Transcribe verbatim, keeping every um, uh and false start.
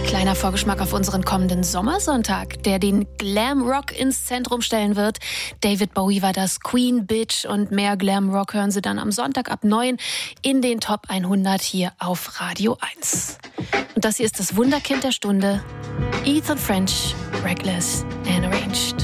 Kleiner Vorgeschmack auf unseren kommenden Sommersonntag, der den Glam Rock ins Zentrum stellen wird. David Bowie war das, Queen, Bitch und mehr Glam Rock hören Sie dann am Sonntag ab neun in den Top hundert hier auf Radio eins. Und das hier ist das Wunderkind der Stunde, Ethan French, Reckless and Arranged.